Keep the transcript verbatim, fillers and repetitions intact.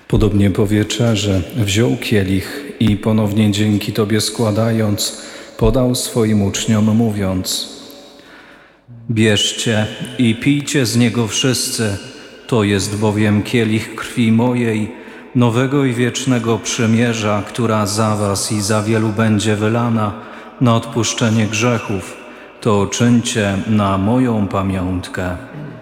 Podobnie po wieczerze wziął kielich i ponownie dzięki Tobie składając, podał swoim uczniom, mówiąc: Bierzcie i pijcie z niego wszyscy, to jest bowiem kielich krwi mojej, nowego i wiecznego przymierza, która za was i za wielu będzie wylana na odpuszczenie grzechów. To czyńcie na moją pamiątkę.